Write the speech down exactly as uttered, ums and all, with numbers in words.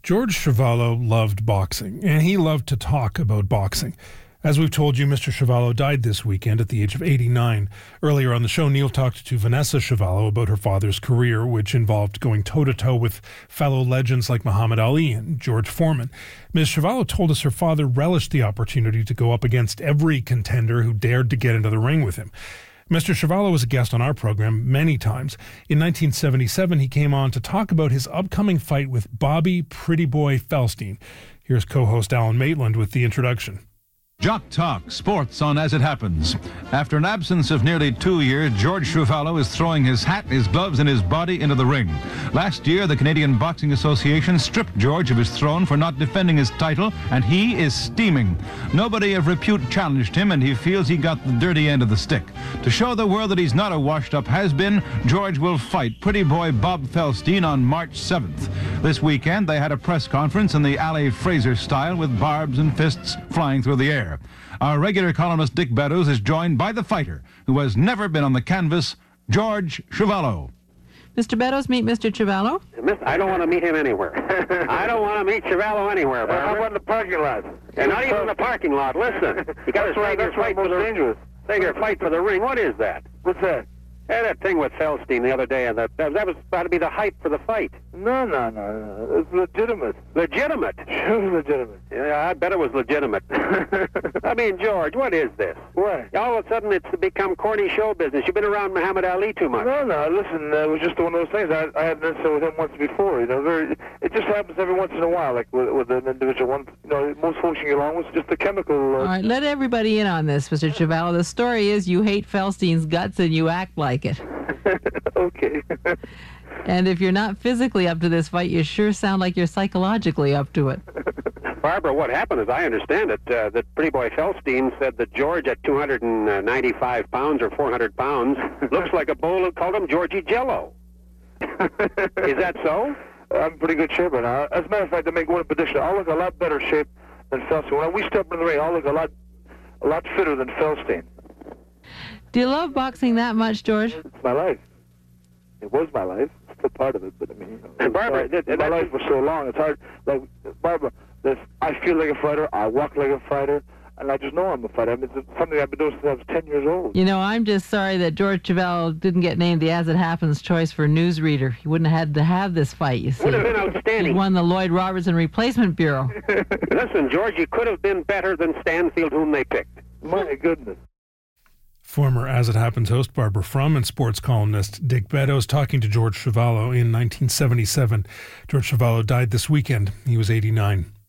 George Chuvalo loved boxing, and he loved to talk about boxing. As we've told you, Mister Chuvalo died this weekend at the age of eighty-nine. Earlier on the show, Neil talked to Vanessa Chuvalo about her father's career, which involved going toe-to-toe with fellow legends like Muhammad Ali and George Foreman. Miz Chuvalo told us her father relished the opportunity to go up against every contender who dared to get into the ring with him. Mister Chuvalo was a guest on our program many times. In nineteen seventy-seven, he came on to talk about his upcoming fight with Bobby Pretty Boy Feldstein. Here's co-host Alan Maitland with the introduction. Jock Talk, sports on As It Happens. After an absence of nearly two years, George Chuvalo is throwing his hat, his gloves, and his body into the ring. Last year, the Canadian Boxing Association stripped George of his throne for not defending his title, and he is steaming. Nobody of repute challenged him, and he feels he got the dirty end of the stick. To show the world that he's not a washed-up has-been, George will fight Pretty Boy Bob Feldstein on March seventh. This weekend, they had a press conference in the Ali Fraser style with barbs and fists flying through the air. Our regular columnist Dick Beddoes is joined by the fighter who has never been on the canvas, George Chuvalo. Mister Beddoes, meet Mister Chuvalo. I don't want to meet him anywhere. I don't want to meet Chuvalo anywhere. Well, how about in the parking lot? And not even in the parking lot. Listen, you got to save your fight for the dangerous. Save your fight for the ring. What is that? What's that? Hey, that thing with Feldstein the other day, and that, that that was about to be the hype for the fight. No, no, no, no. It's legitimate. Legitimate? Sure, legitimate. Yeah, I bet it was legitimate. I mean, George, what is this? What? All of a sudden, it's become corny show business. You've been around Muhammad Ali too much. No, no. Listen, uh, it was just one of those things. I, I had an incident with him once before. You know, very. It just happens every once in a while, like with, with an individual. One, you know, most folks you get along with, just a chemical. Uh, All right, let everybody in on this, Mister Chuvalo. The story is you hate Feldstein's guts and you act like it. Okay. And if you're not physically up to this fight, you sure sound like you're psychologically up to it. Barbara, what happened, as I understand it, uh, that Pretty Boy Feldstein said that George at two hundred ninety-five pounds or four hundred pounds looks like a bowl of, called him Georgie Jello. Is that so? I'm in pretty good shape right now. As a matter of fact, to make one prediction, I'll look a lot better shape than Feldstein. When we step in the ring, I'll look a lot, a lot fitter than Feldstein. Do you love boxing that much, George? It's my life. It was my life. It's still part of it, but I mean, you know, and Barbara, my, did, my life for so long. It's hard. Like Barbara, this, I feel like a fighter. I walk like a fighter, and I just know I'm a fighter. I mean, it's something I've been doing since I was ten years old. You know, I'm just sorry that George Chuvalo didn't get named the As It Happens choice for newsreader. He wouldn't have had to have this fight. You see, would have been outstanding. He won the Lloyd Robertson Replacement Bureau. Listen, George, you could have been better than Stanfield, whom they picked. My goodness. Former As It Happens host Barbara Frum and sports columnist Dick Beddoes talking to George Chuvalo in nineteen seventy-seven. George Chuvalo died this weekend. He was eighty-nine.